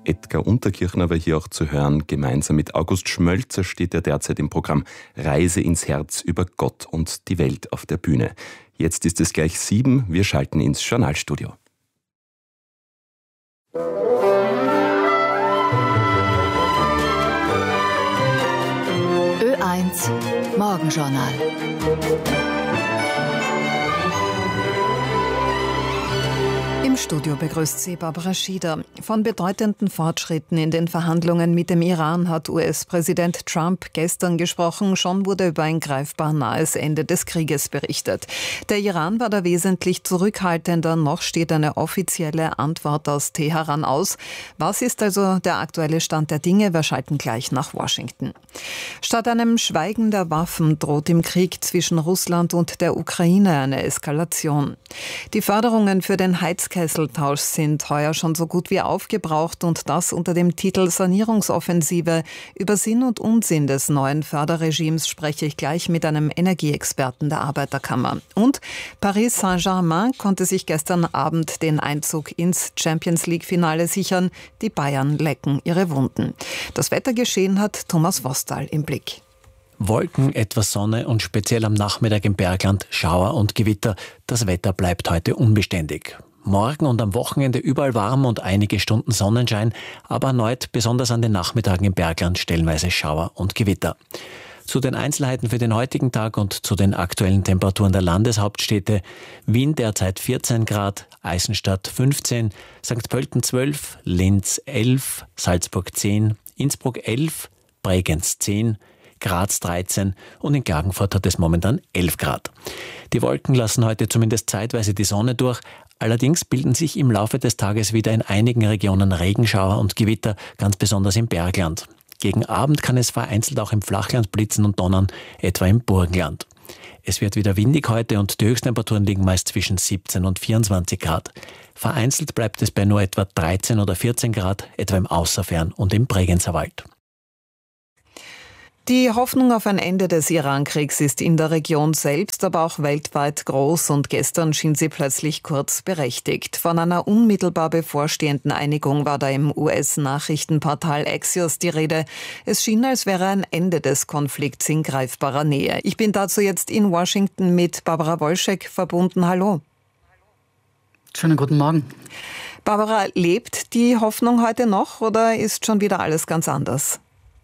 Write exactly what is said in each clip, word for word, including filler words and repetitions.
Edgar Unterkirchner war hier auch zu hören. Gemeinsam mit August Schmölzer steht er derzeit im Programm Reise ins Herz über Gott und die Welt auf der Bühne. Jetzt ist es gleich sieben, wir schalten ins Journalstudio. Ö eins Morgenjournal. Im Studio begrüßt sie Barbara Schieder. Von bedeutenden Fortschritten in den Verhandlungen mit dem Iran hat U S-Präsident Trump gestern gesprochen. Schon wurde über ein greifbar nahes Ende des Krieges berichtet. Der Iran war da wesentlich zurückhaltender. Noch steht eine offizielle Antwort aus Teheran aus. Was ist also der aktuelle Stand der Dinge? Wir schalten gleich nach Washington. Statt einem Schweigen der Waffen droht im Krieg zwischen Russland und der Ukraine eine Eskalation. Die Förderungen für den Heizkesseltausch sind heuer schon so gut wie aufgebraucht und das unter dem Titel Sanierungsoffensive. Über Sinn und Unsinn des neuen Förderregimes spreche ich gleich mit einem Energieexperten der Arbeiterkammer. Und Paris Saint-Germain konnte sich gestern Abend den Einzug ins Champions-League-Finale sichern. Die Bayern lecken ihre Wunden. Das Wettergeschehen hat Thomas Wostal im Blick. Wolken, etwas Sonne und speziell am Nachmittag im Bergland Schauer und Gewitter. Das Wetter bleibt heute unbeständig. Morgen und am Wochenende überall warm und einige Stunden Sonnenschein, aber erneut besonders an den Nachmittagen im Bergland stellenweise Schauer und Gewitter. Zu den Einzelheiten für den heutigen Tag und zu den aktuellen Temperaturen der Landeshauptstädte: Wien derzeit vierzehn Grad, Eisenstadt fünfzehn, Sankt Pölten zwölf, Linz elf, Salzburg zehn, Innsbruck elf, Bregenz zehn, Graz dreizehn und in Klagenfurt hat es momentan elf Grad. Die Wolken lassen heute zumindest zeitweise die Sonne durch, allerdings bilden sich im Laufe des Tages wieder in einigen Regionen Regenschauer und Gewitter, ganz besonders im Bergland. Gegen Abend kann es vereinzelt auch im Flachland blitzen und donnern, etwa im Burgenland. Es wird wieder windig heute und die Höchsttemperaturen liegen meist zwischen siebzehn und vierundzwanzig Grad. Vereinzelt bleibt es bei nur etwa dreizehn oder vierzehn Grad, etwa im Außerfern und im Bregenzerwald. Wald. Die Hoffnung auf ein Ende des Iran-Kriegs ist in der Region selbst, aber auch weltweit groß und gestern schien sie plötzlich kurz berechtigt. Von einer unmittelbar bevorstehenden Einigung war da im U S-Nachrichtenportal Axios die Rede. Es schien, als wäre ein Ende des Konflikts in greifbarer Nähe. Ich bin dazu jetzt in Washington mit Barbara Wolschek verbunden. Hallo. Schönen guten Morgen. Barbara, lebt die Hoffnung heute noch oder ist schon wieder alles ganz anders?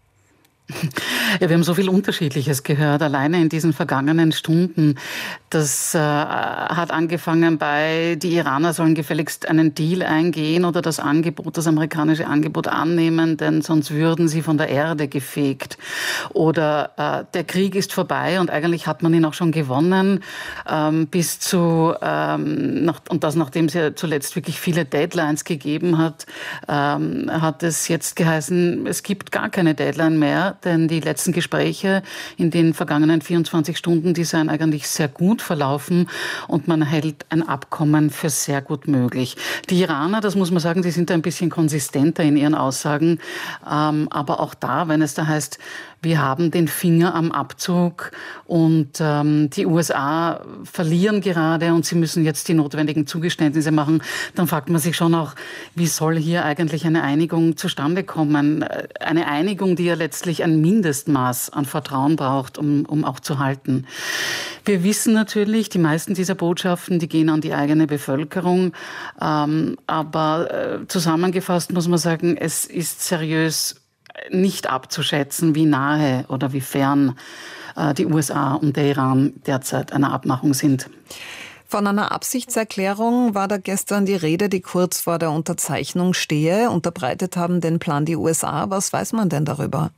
Ja, wir haben so viel Unterschiedliches gehört, alleine in diesen vergangenen Stunden. Das äh, hat angefangen bei, die Iraner sollen gefälligst einen Deal eingehen oder das Angebot, das amerikanische Angebot annehmen, denn sonst würden sie von der Erde gefegt. Oder äh, der Krieg ist vorbei und eigentlich hat man ihn auch schon gewonnen, ähm, bis zu, ähm, nach, und das nachdem es ja zuletzt wirklich viele Deadlines gegeben hat, ähm, hat es jetzt geheißen, es gibt gar keine Deadline mehr. Denn die letzten Gespräche in den vergangenen vierundzwanzig Stunden, die seien eigentlich sehr gut verlaufen und man hält ein Abkommen für sehr gut möglich. Die Iraner, das muss man sagen, die sind da ein bisschen konsistenter in ihren Aussagen. Ähm, aber auch da, wenn es da heißt, wir haben den Finger am Abzug und ähm, die U S A verlieren gerade und sie müssen jetzt die notwendigen Zugeständnisse machen, dann fragt man sich schon auch, wie soll hier eigentlich eine Einigung zustande kommen? Eine Einigung, die ja letztlich ein Mindestmaß an Vertrauen braucht, um, um auch zu halten. Wir wissen natürlich, die meisten dieser Botschaften, die gehen an die eigene Bevölkerung. Ähm, aber äh, zusammengefasst muss man sagen, es ist seriös nicht abzuschätzen, wie nahe oder wie fern äh, die U S A und der Iran derzeit einer Abmachung sind. Von einer Absichtserklärung war da gestern die Rede, die kurz vor der Unterzeichnung stehe. Unterbreitet haben den Plan die U S A. Was weiß man denn darüber?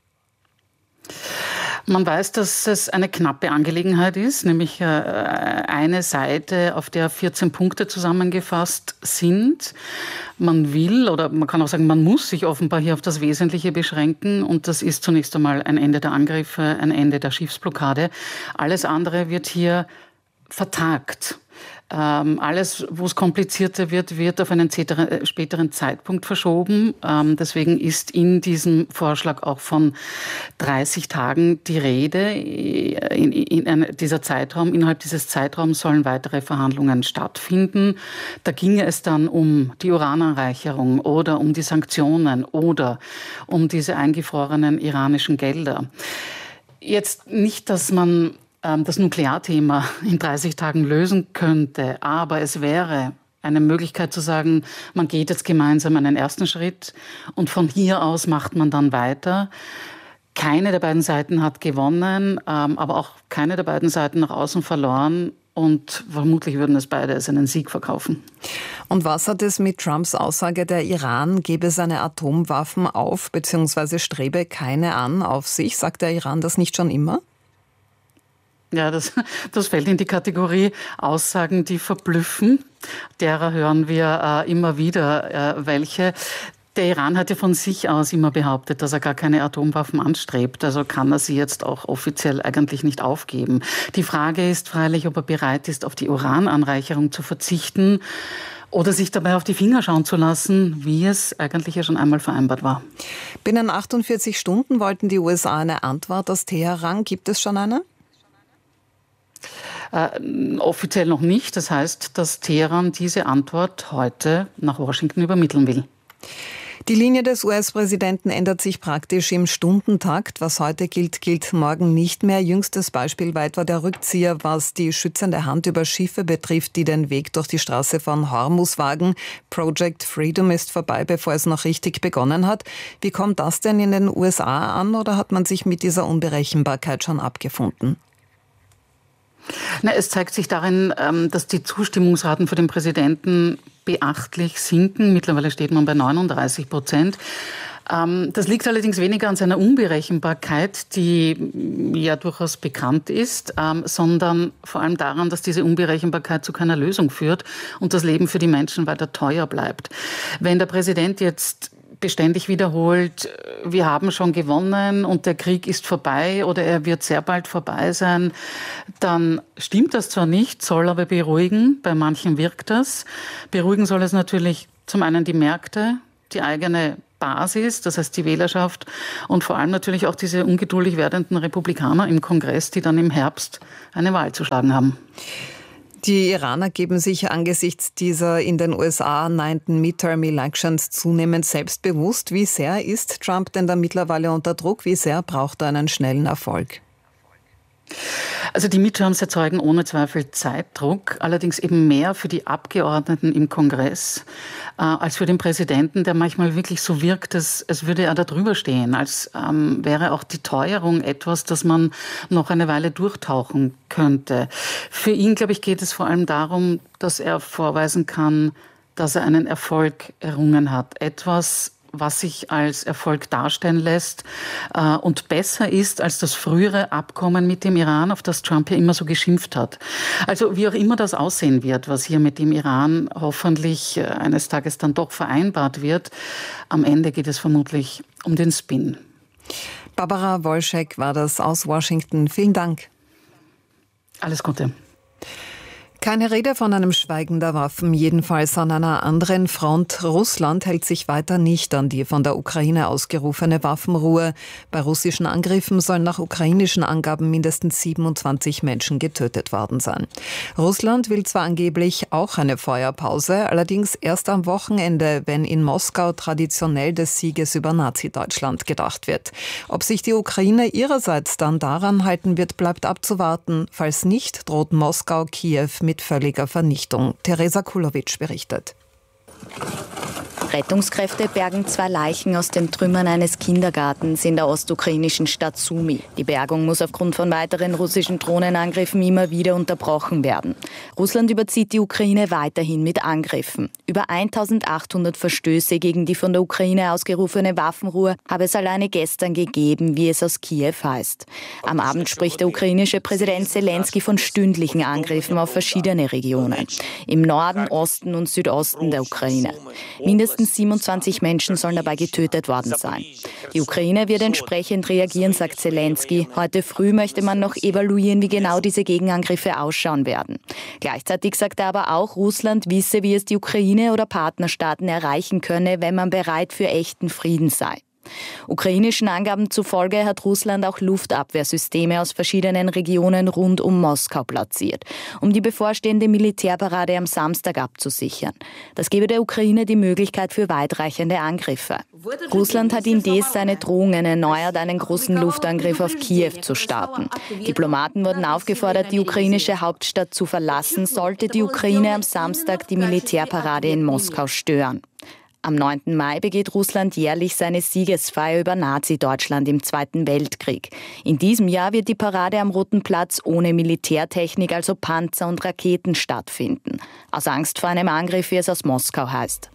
Man weiß, dass es eine knappe Angelegenheit ist, nämlich eine Seite, auf der vierzehn Punkte zusammengefasst sind. Man will, oder man kann auch sagen, man muss sich offenbar hier auf das Wesentliche beschränken. Und das ist zunächst einmal ein Ende der Angriffe, ein Ende der Schiffsblockade. Alles andere wird hier vertagt. Ähm, alles, wo es komplizierter wird, wird auf einen späteren, späteren Zeitpunkt verschoben. Ähm, deswegen ist in diesem Vorschlag auch von dreißig Tagen die Rede. In, in, in dieser Zeitraum, innerhalb dieses Zeitraums sollen weitere Verhandlungen stattfinden. Da ginge es dann um die Urananreicherung oder um die Sanktionen oder um diese eingefrorenen iranischen Gelder. Jetzt nicht, dass man das Nuklearthema in dreißig Tagen lösen könnte. Aber es wäre eine Möglichkeit zu sagen, man geht jetzt gemeinsam einen ersten Schritt und von hier aus macht man dann weiter. Keine der beiden Seiten hat gewonnen, aber auch keine der beiden Seiten nach außen verloren. Und vermutlich würden es beide als einen Sieg verkaufen. Und was hat es mit Trumps Aussage, der Iran gebe seine Atomwaffen auf bzw. strebe keine an, auf sich? Sagt der Iran das nicht schon immer? Ja, das, das fällt in die Kategorie Aussagen, die verblüffen. Derer hören wir äh, immer wieder äh, welche. Der Iran hat ja von sich aus immer behauptet, dass er gar keine Atomwaffen anstrebt. Also kann er sie jetzt auch offiziell eigentlich nicht aufgeben. Die Frage ist freilich, ob er bereit ist, auf die Urananreicherung zu verzichten oder sich dabei auf die Finger schauen zu lassen, wie es eigentlich ja schon einmal vereinbart war. Binnen achtundvierzig Stunden wollten die U S A eine Antwort aus Teheran. Gibt es schon eine? Äh, offiziell noch nicht. Das heißt, dass Teheran diese Antwort heute nach Washington übermitteln will. Die Linie des U S-Präsidenten ändert sich praktisch im Stundentakt. Was heute gilt, gilt morgen nicht mehr. Jüngstes Beispiel war etwa der Rückzieher, was die schützende Hand über Schiffe betrifft, die den Weg durch die Straße von Hormuz wagen. Project Freedom ist vorbei, bevor es noch richtig begonnen hat. Wie kommt das denn in den U S A an, oder hat man sich mit dieser Unberechenbarkeit schon abgefunden? Na, es zeigt sich darin, dass die Zustimmungsraten für den Präsidenten beachtlich sinken. Mittlerweile steht man bei neununddreißig Prozent. Das liegt allerdings weniger an seiner Unberechenbarkeit, die ja durchaus bekannt ist, sondern vor allem daran, dass diese Unberechenbarkeit zu keiner Lösung führt und das Leben für die Menschen weiter teuer bleibt. Wenn der Präsident jetzt beständig wiederholt, wir haben schon gewonnen und der Krieg ist vorbei oder er wird sehr bald vorbei sein, dann stimmt das zwar nicht, soll aber beruhigen. Bei manchen wirkt das. Beruhigen soll es natürlich zum einen die Märkte, die eigene Basis, das heißt die Wählerschaft und vor allem natürlich auch diese ungeduldig werdenden Republikaner im Kongress, die dann im Herbst eine Wahl zu schlagen haben. Die Iraner geben sich angesichts dieser in den U S A ernannten Midterm-Elections zunehmend selbstbewusst. Wie sehr ist Trump denn da mittlerweile unter Druck? Wie sehr braucht er einen schnellen Erfolg? Also die Midterms erzeugen ohne Zweifel Zeitdruck, allerdings eben mehr für die Abgeordneten im Kongress äh, als für den Präsidenten, der manchmal wirklich so wirkt, als, als würde er da drüber stehen, als ähm, wäre auch die Teuerung etwas, das man noch eine Weile durchtauchen könnte. Für ihn, glaube ich, geht es vor allem darum, dass er vorweisen kann, dass er einen Erfolg errungen hat. Etwas, was sich als Erfolg darstellen lässt äh, und besser ist als das frühere Abkommen mit dem Iran, auf das Trump ja immer so geschimpft hat. Also wie auch immer das aussehen wird, was hier mit dem Iran hoffentlich äh, eines Tages dann doch vereinbart wird, am Ende geht es vermutlich um den Spin. Barbara Wolschek war das aus Washington. Vielen Dank. Alles Gute. Keine Rede von einem Schweigen der Waffen, jedenfalls an einer anderen Front. Russland hält sich weiter nicht an die von der Ukraine ausgerufene Waffenruhe. Bei russischen Angriffen sollen nach ukrainischen Angaben mindestens siebenundzwanzig Menschen getötet worden sein. Russland will zwar angeblich auch eine Feuerpause, allerdings erst am Wochenende, wenn in Moskau traditionell des Sieges über Nazi-Deutschland gedacht wird. Ob sich die Ukraine ihrerseits dann daran halten wird, bleibt abzuwarten. Falls nicht, droht Moskau Kiew mit mit völliger Vernichtung. Teresa Kulowitsch berichtet. Rettungskräfte bergen zwei Leichen aus den Trümmern eines Kindergartens in der ostukrainischen Stadt Sumy. Die Bergung muss aufgrund von weiteren russischen Drohnenangriffen immer wieder unterbrochen werden. Russland überzieht die Ukraine weiterhin mit Angriffen. Über eintausendachthundert Verstöße gegen die von der Ukraine ausgerufene Waffenruhe habe es alleine gestern gegeben, wie es aus Kiew heißt. Am Abend spricht der ukrainische Präsident Zelensky von stündlichen Angriffen auf verschiedene Regionen. Im Norden, Osten und Südosten der Ukraine. Mindestens Mindestens siebenundzwanzig Menschen sollen dabei getötet worden sein. Die Ukraine wird entsprechend reagieren, sagt Zelensky. Heute früh möchte man noch evaluieren, wie genau diese Gegenangriffe ausschauen werden. Gleichzeitig sagt er aber auch, Russland wisse, wie es die Ukraine oder Partnerstaaten erreichen könne, wenn man bereit für echten Frieden sei. Ukrainischen Angaben zufolge hat Russland auch Luftabwehrsysteme aus verschiedenen Regionen rund um Moskau platziert, um die bevorstehende Militärparade am Samstag abzusichern. Das gebe der Ukraine die Möglichkeit für weitreichende Angriffe. Russland hat indes seine Drohungen erneuert, einen großen Luftangriff auf Kiew zu starten. Diplomaten wurden aufgefordert, die ukrainische Hauptstadt zu verlassen, sollte die Ukraine am Samstag die Militärparade in Moskau stören. Am neunten Mai begeht Russland jährlich seine Siegesfeier über Nazi-Deutschland im Zweiten Weltkrieg. In diesem Jahr wird die Parade am Roten Platz ohne Militärtechnik, also Panzer und Raketen, stattfinden. Aus Angst vor einem Angriff, wie es aus Moskau heißt.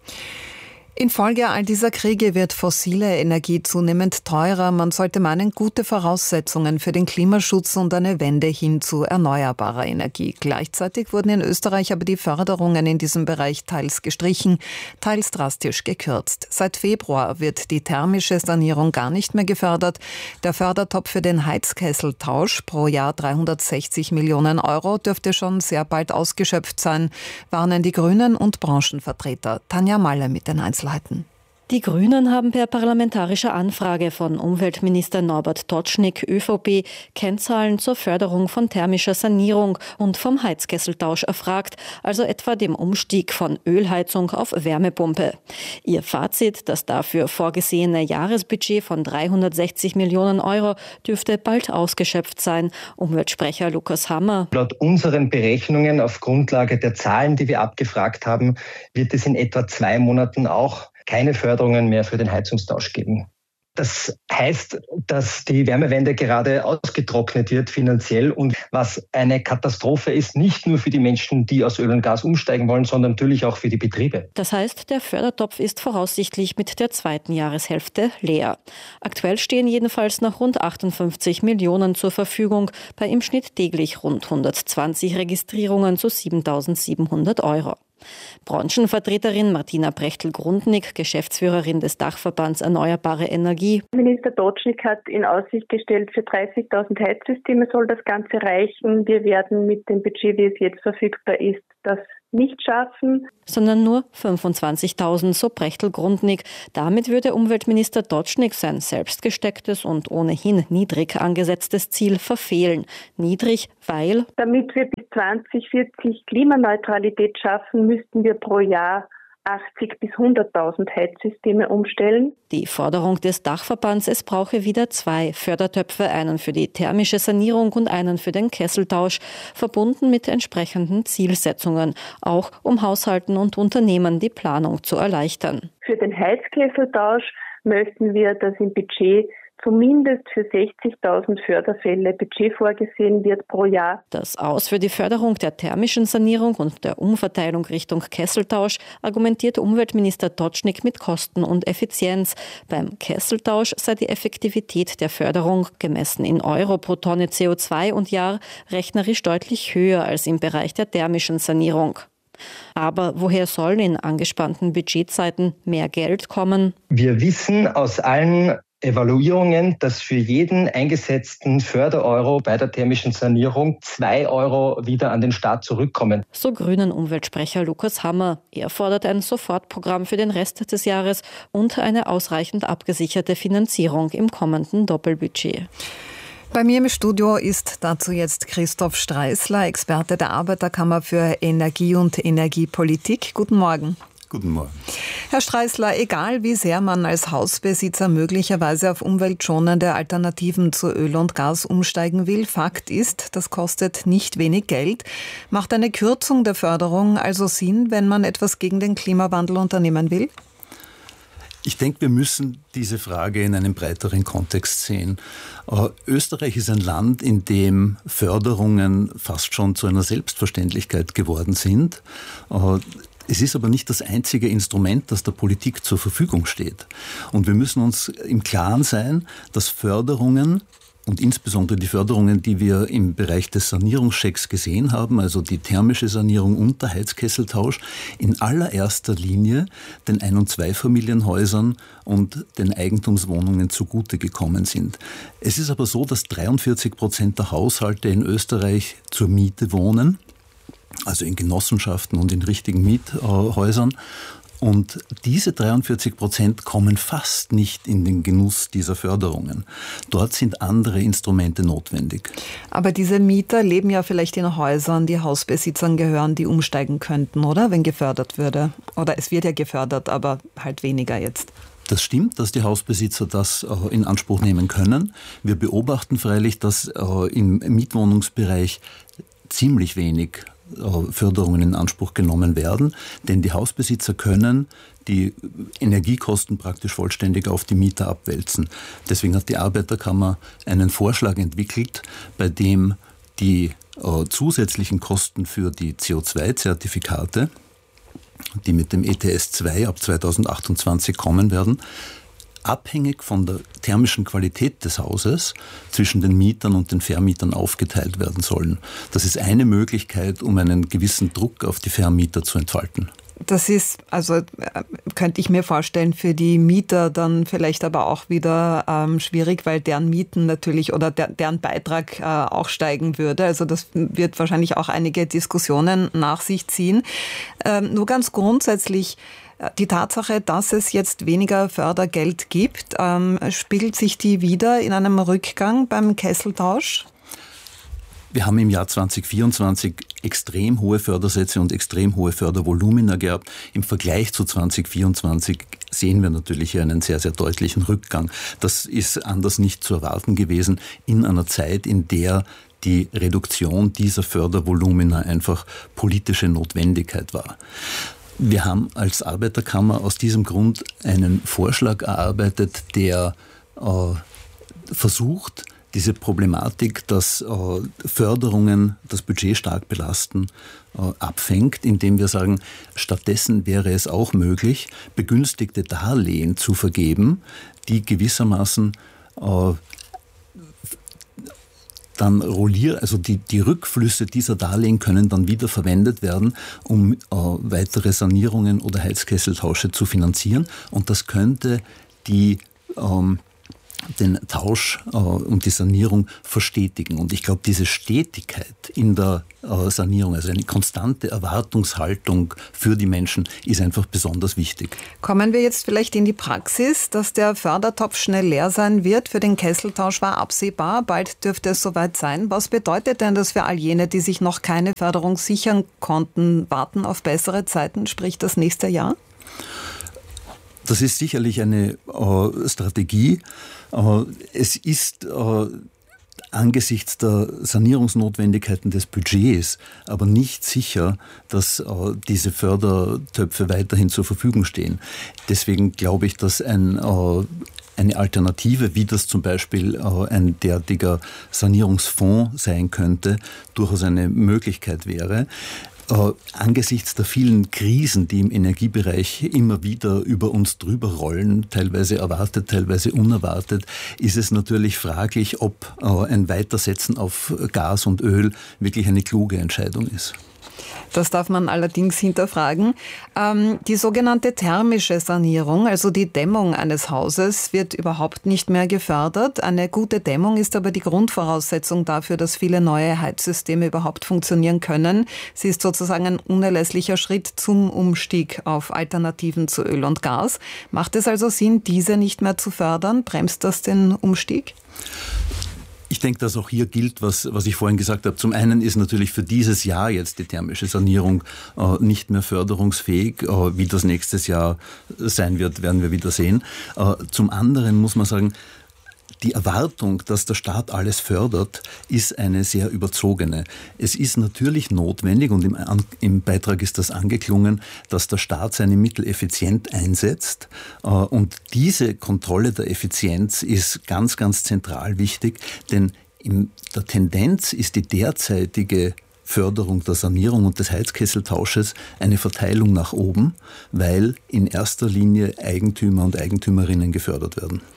Infolge all dieser Kriege wird fossile Energie zunehmend teurer. Man sollte meinen, gute Voraussetzungen für den Klimaschutz und eine Wende hin zu erneuerbarer Energie. Gleichzeitig wurden in Österreich aber die Förderungen in diesem Bereich teils gestrichen, teils drastisch gekürzt. Seit Februar wird die thermische Sanierung gar nicht mehr gefördert. Der Fördertopf für den Heizkesseltausch, pro Jahr dreihundertsechzig Millionen Euro, dürfte schon sehr bald ausgeschöpft sein, warnen die Grünen und Branchenvertreter. Tanja Malle mit den Einzelheiten. Die Grünen haben per parlamentarischer Anfrage von Umweltminister Norbert Totschnig, ÖVP, Kennzahlen zur Förderung von thermischer Sanierung und vom Heizkesseltausch erfragt, also etwa dem Umstieg von Ölheizung auf Wärmepumpe. Ihr Fazit, das dafür vorgesehene Jahresbudget von dreihundertsechzig Millionen Euro dürfte bald ausgeschöpft sein. Umweltsprecher Lukas Hammer. Laut unseren Berechnungen auf Grundlage der Zahlen, die wir abgefragt haben, wird es in etwa zwei Monaten auch keine Förderungen mehr für den Heizungstausch geben. Das heißt, dass die Wärmewende gerade ausgetrocknet wird finanziell und was eine Katastrophe ist, nicht nur für die Menschen, die aus Öl und Gas umsteigen wollen, sondern natürlich auch für die Betriebe. Das heißt, der Fördertopf ist voraussichtlich mit der zweiten Jahreshälfte leer. Aktuell stehen jedenfalls noch rund achtundfünfzig Millionen zur Verfügung, bei im Schnitt täglich rund hundertzwanzig Registrierungen zu siebentausendsiebenhundert Euro. Branchenvertreterin Martina Prechtl-Grundnig, Geschäftsführerin des Dachverbands Erneuerbare Energie. Minister Totschnig hat in Aussicht gestellt, für dreißigtausend Heizsysteme soll das Ganze reichen. Wir werden mit dem Budget, wie es jetzt verfügbar ist, das nicht schaffen. Sondern nur fünfundzwanzigtausend, so Prechtl-Grundnig. Damit würde Umweltminister Totschnig sein selbst gestecktes und ohnehin niedrig angesetztes Ziel verfehlen. Niedrig, weil... Damit wir bis zwanzig vierzig Klimaneutralität schaffen, müssten wir pro Jahr achtzig bis hunderttausend Heizsysteme umstellen. Die Forderung des Dachverbands, es brauche wieder zwei Fördertöpfe, einen für die thermische Sanierung und einen für den Kesseltausch, verbunden mit entsprechenden Zielsetzungen, auch um Haushalten und Unternehmen die Planung zu erleichtern. Für den Heizkesseltausch möchten wir, dass im Budget zumindest für sechzigtausend Förderfälle Budget vorgesehen wird pro Jahr. Das Aus für die Förderung der thermischen Sanierung und der Umverteilung Richtung Kesseltausch argumentiert Umweltminister Totschnig mit Kosten und Effizienz. Beim Kesseltausch sei die Effektivität der Förderung, gemessen in Euro pro Tonne C O zwei und Jahr, rechnerisch deutlich höher als im Bereich der thermischen Sanierung. Aber woher soll in angespannten Budgetzeiten mehr Geld kommen? Wir wissen aus allen Evaluierungen, dass für jeden eingesetzten Fördereuro bei der thermischen Sanierung zwei Euro wieder an den Staat zurückkommen. So Grünen Umweltsprecher Lukas Hammer. Er fordert ein Sofortprogramm für den Rest des Jahres und eine ausreichend abgesicherte Finanzierung im kommenden Doppelbudget. Bei mir im Studio ist dazu jetzt Christoph Streisler, Experte der Arbeiterkammer für Energie und Energiepolitik. Guten Morgen. Guten Morgen. Herr Streisler, egal wie sehr man als Hausbesitzer möglicherweise auf umweltschonende Alternativen zu Öl und Gas umsteigen will, Fakt ist, das kostet nicht wenig Geld. Macht eine Kürzung der Förderung also Sinn, wenn man etwas gegen den Klimawandel unternehmen will? Ich denke, wir müssen diese Frage in einem breiteren Kontext sehen. Uh, Österreich ist ein Land, in dem Förderungen fast schon zu einer Selbstverständlichkeit geworden sind. Uh, Es ist aber nicht das einzige Instrument, das der Politik zur Verfügung steht. Und wir müssen uns im Klaren sein, dass Förderungen und insbesondere die Förderungen, die wir im Bereich des Sanierungschecks gesehen haben, also die thermische Sanierung und der Heizkesseltausch, in allererster Linie den Ein- und Zweifamilienhäusern und den Eigentumswohnungen zugute gekommen sind. Es ist aber so, dass dreiundvierzig Prozent der Haushalte in Österreich zur Miete wohnen, also in Genossenschaften und in richtigen Miethäusern. Und diese dreiundvierzig Prozent kommen fast nicht in den Genuss dieser Förderungen. Dort sind andere Instrumente notwendig. Aber diese Mieter leben ja vielleicht in Häusern, die Hausbesitzern gehören, die umsteigen könnten, oder? Wenn gefördert würde. Oder es wird ja gefördert, aber halt weniger jetzt. Das stimmt, dass die Hausbesitzer das äh, in Anspruch nehmen können. Wir beobachten freilich, dass äh, im Mietwohnungsbereich ziemlich wenig Förderungen in Anspruch genommen werden, denn die Hausbesitzer können die Energiekosten praktisch vollständig auf die Mieter abwälzen. Deswegen hat die Arbeiterkammer einen Vorschlag entwickelt, bei dem die äh, zusätzlichen Kosten für die C O zwei Zertifikate, die mit dem E T S zwei ab zweitausendachtundzwanzig kommen werden, abhängig von der thermischen Qualität des Hauses zwischen den Mietern und den Vermietern aufgeteilt werden sollen. Das ist eine Möglichkeit, um einen gewissen Druck auf die Vermieter zu entfalten. Das ist, also könnte ich mir vorstellen, für die Mieter dann vielleicht aber auch wieder ähm, schwierig, weil deren Mieten natürlich oder der, deren Beitrag äh, auch steigen würde. Also das wird wahrscheinlich auch einige Diskussionen nach sich ziehen. Ähm, nur ganz grundsätzlich, die Tatsache, dass es jetzt weniger Fördergeld gibt, ähm, spiegelt sich die wieder in einem Rückgang beim Kesseltausch? Wir haben im Jahr zweitausendvierundzwanzig extrem hohe Fördersätze und extrem hohe Fördervolumina gehabt. Im Vergleich zu zweitausendvierundzwanzig sehen wir natürlich hier einen sehr, sehr deutlichen Rückgang. Das ist anders nicht zu erwarten gewesen in einer Zeit, in der die Reduktion dieser Fördervolumina einfach politische Notwendigkeit war. Wir haben als Arbeiterkammer aus diesem Grund einen Vorschlag erarbeitet, der äh, versucht, diese Problematik, dass äh, Förderungen das Budget stark belasten, äh, abfängt, indem wir sagen, stattdessen wäre es auch möglich, begünstigte Darlehen zu vergeben, die gewissermaßen äh, dann rollieren, also die, die Rückflüsse dieser Darlehen können dann wieder verwendet werden, um äh, weitere Sanierungen oder Heizkesseltausche zu finanzieren. Und das könnte die ähm, den Tausch äh, und die Sanierung verstetigen. Und ich glaube, diese Stetigkeit in der äh, Sanierung, also eine konstante Erwartungshaltung für die Menschen, ist einfach besonders wichtig. Kommen wir jetzt vielleicht in die Praxis, dass der Fördertopf schnell leer sein wird. Für den Kesseltausch war absehbar, bald dürfte es soweit sein. Was bedeutet denn das für all jene, die sich noch keine Förderung sichern konnten, warten auf bessere Zeiten, sprich das nächste Jahr? Das ist sicherlich eine äh, Strategie. Äh, es ist äh, angesichts der Sanierungsnotwendigkeiten des Budgets aber nicht sicher, dass äh, diese Fördertöpfe weiterhin zur Verfügung stehen. Deswegen glaube ich, dass ein, äh, eine Alternative, wie das zum Beispiel äh, ein derartiger Sanierungsfonds sein könnte, durchaus eine Möglichkeit wäre. Äh, angesichts der vielen Krisen, die im Energiebereich immer wieder über uns drüber rollen, teilweise erwartet, teilweise unerwartet, ist es natürlich fraglich, ob äh, ein Weitersetzen auf Gas und Öl wirklich eine kluge Entscheidung ist. Das darf man allerdings hinterfragen. Ähm, die sogenannte thermische Sanierung, also die Dämmung eines Hauses, wird überhaupt nicht mehr gefördert. Eine gute Dämmung ist aber die Grundvoraussetzung dafür, dass viele neue Heizsysteme überhaupt funktionieren können. Sie ist sozusagen ein unerlässlicher Schritt zum Umstieg auf Alternativen zu Öl und Gas. Macht es also Sinn, diese nicht mehr zu fördern? Bremst das den Umstieg? Ich denke, dass auch hier gilt, was, was ich vorhin gesagt habe. Zum einen ist natürlich für dieses Jahr jetzt die thermische Sanierung äh, nicht mehr förderungsfähig. Äh, wie das nächstes Jahr sein wird, werden wir wieder sehen. Äh, zum anderen muss man sagen, die Erwartung, dass der Staat alles fördert, ist eine sehr überzogene. Es ist natürlich notwendig, und im, im Beitrag ist das angeklungen, dass der Staat seine Mittel effizient einsetzt. Und diese Kontrolle der Effizienz ist ganz, ganz zentral wichtig, denn in der Tendenz ist die derzeitige Förderung der Sanierung und des Heizkesseltausches eine Verteilung nach oben, weil in erster Linie Eigentümer und Eigentümerinnen gefördert werden.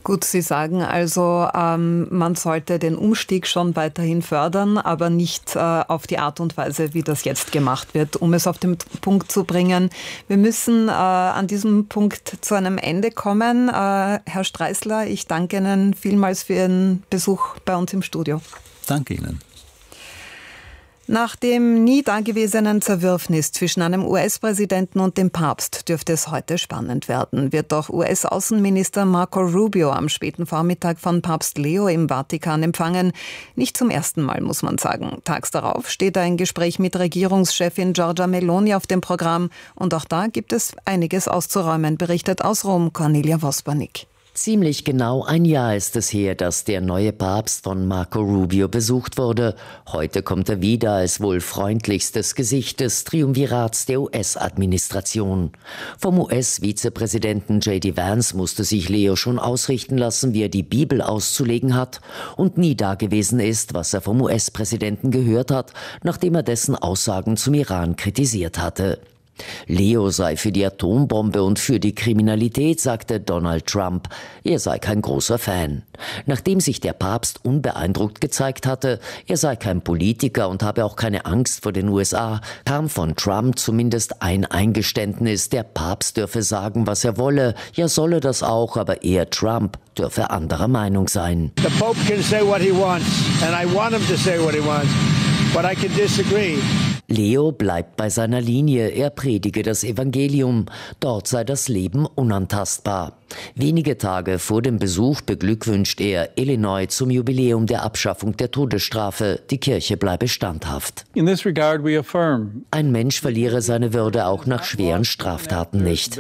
Gut, Sie sagen also, ähm, man sollte den Umstieg schon weiterhin fördern, aber nicht äh, auf die Art und Weise, wie das jetzt gemacht wird, um es auf den Punkt zu bringen. Wir müssen äh, an diesem Punkt zu einem Ende kommen. Äh, Herr Streisler, ich danke Ihnen vielmals für Ihren Besuch bei uns im Studio. Danke Ihnen. Nach dem nie dagewesenen Zerwürfnis zwischen einem U S-Präsidenten und dem Papst dürfte es heute spannend werden. Wird doch U S-Außenminister Marco Rubio am späten Vormittag von Papst Leo im Vatikan empfangen. Nicht zum ersten Mal, muss man sagen. Tags darauf steht ein Gespräch mit Regierungschefin Giorgia Meloni auf dem Programm. Und auch da gibt es einiges auszuräumen, berichtet aus Rom Cornelia Vospanik. Ziemlich genau ein Jahr ist es her, dass der neue Papst von Marco Rubio besucht wurde. Heute kommt er wieder als wohl freundlichstes Gesicht des Triumvirats der U S-Administration. Vom U S-Vizepräsidenten J D Vance musste sich Leo schon ausrichten lassen, wie er die Bibel auszulegen hat und nie dagewesen ist, was er vom U S-Präsidenten gehört hat, nachdem er dessen Aussagen zum Iran kritisiert hatte. Leo sei für die Atombombe und für die Kriminalität, sagte Donald Trump. Er sei kein großer Fan. Nachdem sich der Papst unbeeindruckt gezeigt hatte, er sei kein Politiker und habe auch keine Angst vor den U S A, kam von Trump zumindest ein Eingeständnis, der Papst dürfe sagen, was er wolle. Ja, solle das auch, aber er, Trump, dürfe anderer Meinung sein. The Pope can say what he wants, and I want him to say what he wants, but I can disagree. Leo bleibt bei seiner Linie, er predige das Evangelium, dort sei das Leben unantastbar. Wenige Tage vor dem Besuch beglückwünscht er Illinois zum Jubiläum der Abschaffung der Todesstrafe. Die Kirche bleibe standhaft. In this regard we affirm, ein Mensch verliere seine Würde auch nach schweren Straftaten nicht.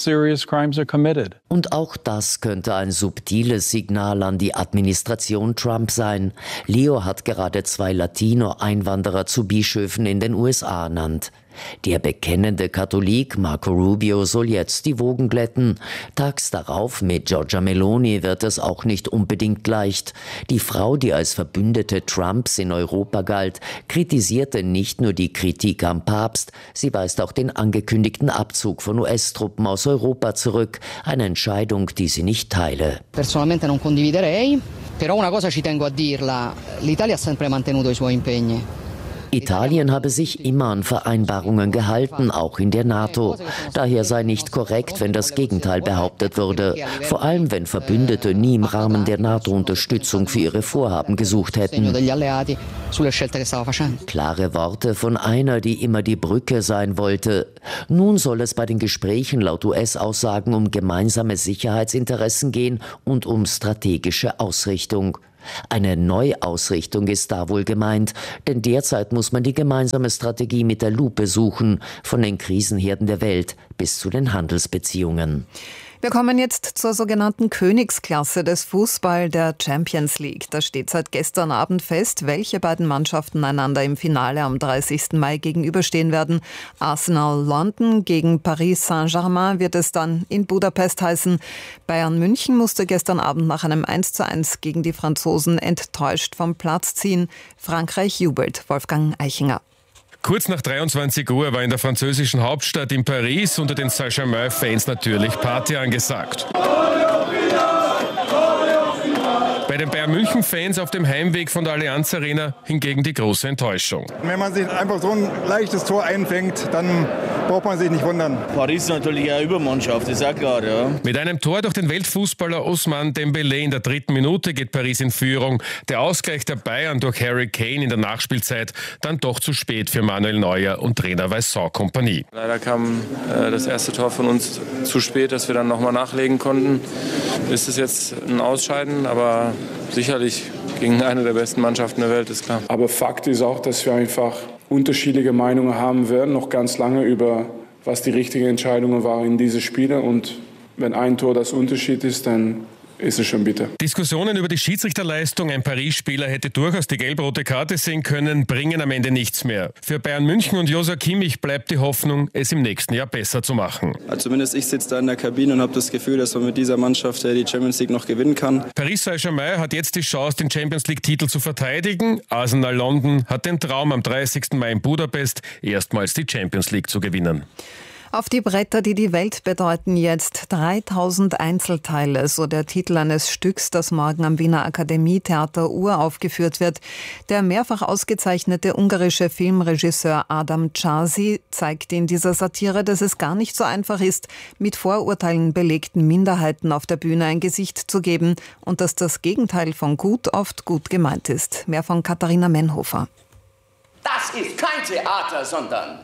Und auch das könnte ein subtiles Signal an die Administration Trump sein. Leo hat gerade zwei Latino-Einwanderer zu Bischöfen in den U S A ernannt. Der bekennende Katholik Marco Rubio soll jetzt die Wogen glätten. Tags darauf mit Giorgia Meloni wird es auch nicht unbedingt leicht. Die Frau, die als Verbündete Trumps in Europa galt, kritisierte nicht nur die Kritik am Papst, sie weist auch den angekündigten Abzug von U S-Truppen aus Europa zurück, eine Entscheidung, die sie nicht teile. Personalmente non condividerei, però una cosa ci tengo a dirla, l'Italia ha sempre mantenuto i suoi impegni. Italien habe sich immer an Vereinbarungen gehalten, auch in der NATO. Daher sei nicht korrekt, wenn das Gegenteil behauptet würde. Vor allem, wenn Verbündete nie im Rahmen der NATO Unterstützung für ihre Vorhaben gesucht hätten. Klare Worte von einer, die immer die Brücke sein wollte. Nun soll es bei den Gesprächen laut U S-Aussagen um gemeinsame Sicherheitsinteressen gehen und um strategische Ausrichtung. Eine Neuausrichtung ist da wohl gemeint, denn derzeit muss man die gemeinsame Strategie mit der Lupe suchen, von den Krisenherden der Welt bis zu den Handelsbeziehungen. Wir kommen jetzt zur sogenannten Königsklasse des Fußball, der Champions League. Da steht seit gestern Abend fest, welche beiden Mannschaften einander im Finale am dreißigsten Mai gegenüberstehen werden. Arsenal London gegen Paris Saint-Germain wird es dann in Budapest heißen. Bayern München musste gestern Abend nach einem eins zu eins gegen die Franzosen enttäuscht vom Platz ziehen. Frankreich jubelt. Wolfgang Eichinger. Kurz nach dreiundzwanzig Uhr war in der französischen Hauptstadt in Paris unter den Saint-Germain-Fans natürlich Party angesagt. Bei den Bayern-München-Fans auf dem Heimweg von der Allianz Arena hingegen die große Enttäuschung. Wenn man sich einfach so ein leichtes Tor einfängt, dann braucht man sich nicht wundern. Paris ist natürlich eine Übermannschaft, ist auch klar, ja. Mit einem Tor durch den Weltfußballer Ousmane Dembélé in der dritten Minute geht Paris in Führung. Der Ausgleich der Bayern durch Harry Kane in der Nachspielzeit dann doch zu spät für Manuel Neuer und Trainer Vincent Kompany. Leider kam äh, das erste Tor von uns zu spät, dass wir dann nochmal nachlegen konnten. Ist es jetzt ein Ausscheiden, aber sicherlich gegen eine der besten Mannschaften der Welt, ist klar. Aber Fakt ist auch, dass wir einfach unterschiedliche Meinungen haben werden, noch ganz lange über, was die richtige Entscheidung war in diese Spiele. Und wenn ein Tor das Unterschied ist, dann ist es schon bitter. Diskussionen über die Schiedsrichterleistung, ein Paris-Spieler hätte durchaus die gelb-rote Karte sehen können, bringen am Ende nichts mehr. Für Bayern München und Joshua Kimmich bleibt die Hoffnung, es im nächsten Jahr besser zu machen. Also zumindest ich sitze da in der Kabine und habe das Gefühl, dass man mit dieser Mannschaft die Champions League noch gewinnen kann. Paris Saint-Germain hat jetzt die Chance, den Champions League-Titel zu verteidigen. Arsenal London hat den Traum, am dreißigsten Mai in Budapest erstmals die Champions League zu gewinnen. Auf die Bretter, die die Welt bedeuten, jetzt dreitausend Einzelteile, so der Titel eines Stücks, das morgen am Wiener Akademietheater uraufgeführt wird. Der mehrfach ausgezeichnete ungarische Filmregisseur Adam Csási zeigt in dieser Satire, dass es gar nicht so einfach ist, mit Vorurteilen belegten Minderheiten auf der Bühne ein Gesicht zu geben und dass das Gegenteil von gut oft gut gemeint ist. Mehr von Katharina Menhofer. Das ist kein Theater, sondern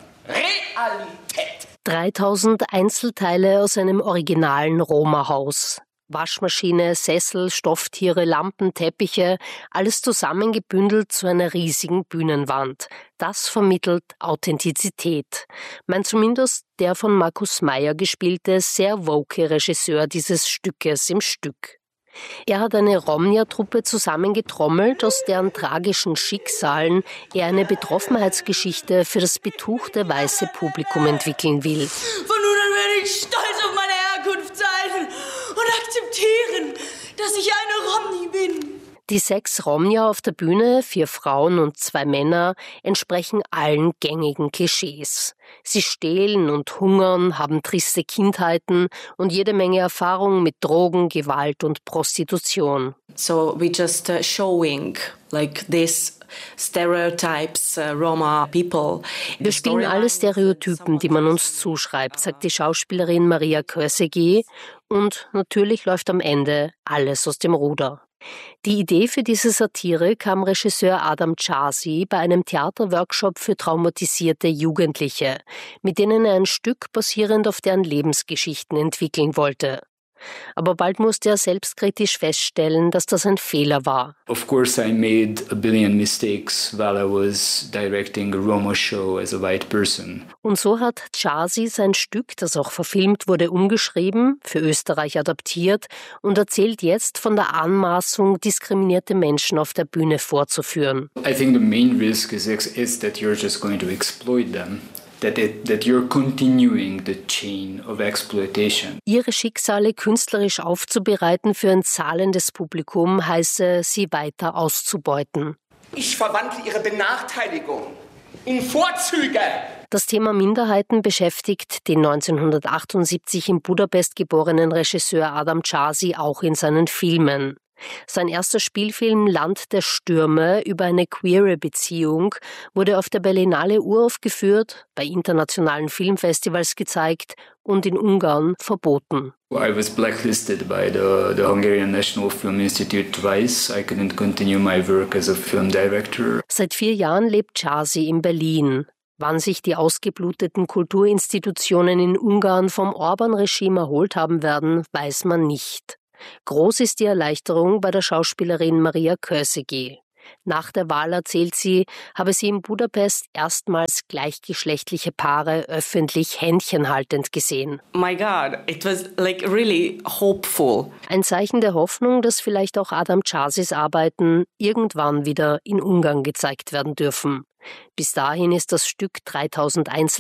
Realität. dreitausend Einzelteile aus einem originalen Roma-Haus. Waschmaschine, Sessel, Stofftiere, Lampen, Teppiche, alles zusammengebündelt zu einer riesigen Bühnenwand. Das vermittelt Authentizität. Meint zumindest der von Markus Meyer gespielte, sehr woke Regisseur dieses Stückes im Stück. Er hat eine Romnia-Truppe zusammengetrommelt, aus deren tragischen Schicksalen er eine Betroffenheitsgeschichte für das betuchte weiße Publikum entwickeln will. Von nun an werde ich stolz auf meine Herkunft sein und akzeptieren, dass ich eine Romni bin. Die sechs Romnia auf der Bühne, vier Frauen und zwei Männer, entsprechen allen gängigen Klischees. Sie stehlen und hungern, haben triste Kindheiten und jede Menge Erfahrung mit Drogen, Gewalt und Prostitution. So we just uh, showing like this stereotypes uh, Roma people. Wir spielen alle Stereotypen, die man uns zuschreibt, sagt die Schauspielerin Maria Kösegi, und natürlich läuft am Ende alles aus dem Ruder. Die Idee für diese Satire kam Regisseur Adam Csási bei einem Theaterworkshop für traumatisierte Jugendliche, mit denen er ein Stück basierend auf deren Lebensgeschichten entwickeln wollte. Aber bald musste er selbstkritisch feststellen, dass das ein Fehler war. Of course I made a billion mistakes while I was directing a Roma show as a white person. Und so hat Csási sein Stück, das auch verfilmt wurde, umgeschrieben, für Österreich adaptiert und erzählt jetzt von der Anmaßung, diskriminierte Menschen auf der Bühne vorzuführen. I think the main risk is, is that you're just going to exploit them. That, it, that you're continuing the chain of exploitation. Ihre Schicksale künstlerisch aufzubereiten für ein zahlendes Publikum heiße, sie weiter auszubeuten. Ich verwandle ihre Benachteiligung in Vorzüge. Das Thema Minderheiten beschäftigt den neunzehnhundertachtundsiebzig in Budapest geborenen Regisseur Adam Csási auch in seinen Filmen. Sein erster Spielfilm Land der Stürme über eine queere Beziehung wurde auf der Berlinale uraufgeführt, bei internationalen Filmfestivals gezeigt und in Ungarn verboten. I was blacklisted by the, the Hungarian National Film Institute twice. I couldn't continue my work as a film director. Seit vier Jahren lebt Csási in Berlin. Wann sich die ausgebluteten Kulturinstitutionen in Ungarn vom Orban-Regime erholt haben werden, weiß man nicht. Groß ist die Erleichterung bei der Schauspielerin Maria Kösegi. Nach der Wahl, erzählt sie, habe sie in Budapest erstmals gleichgeschlechtliche Paare öffentlich händchenhaltend gesehen. My God, it was like really hopeful. Ein Zeichen der Hoffnung, dass vielleicht auch Adam Csásis Arbeiten irgendwann wieder in Ungarn gezeigt werden dürfen. Bis dahin ist das Stück dreitausend Einzel